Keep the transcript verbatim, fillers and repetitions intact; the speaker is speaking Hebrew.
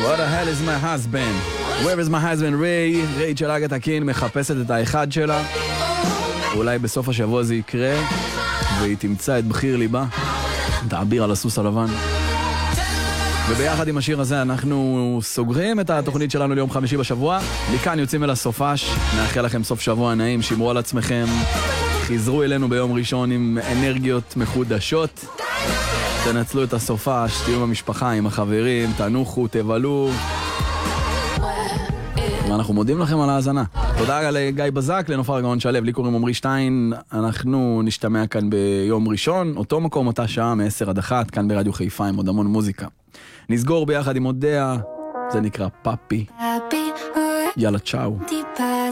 What the hell is my husband? Where is my husband? ריי, ריי של אגת הקין מחפשת את האחד שלה. אולי בסוף השבוע זה יקרה, והיא תמצא את בחיר ליבה, תעביר על הסוס הלבן. וביחד עם השיר הזה אנחנו סוגרים את התוכנית שלנו ליום חמישי בשבוע. מכאן יוצאים אל הסופש, נאחל לכם סוף שבוע נעים, שמרו על עצמכם, חזרו אלינו ביום ראשון עם אנרגיות מחודשות. תנצלו את הסופש, תהיו במשפחה, עם החברים, תנוחו, תבלו. ואנחנו מודים לכם על ההאזנה. תודה לגיא בזק, לנופר גאון שלב, לי קוראים עמרי שטיין. אנחנו נשתמע כאן ביום ראשון, אותו מקום, אותה שעה, מ-עשר עד אחת, כאן ברדיו חיפה עם עוד המון מוזיקה. נסגור ביחד עם עוד דעה, זה נקרא פאפי. יאללה, צ'או.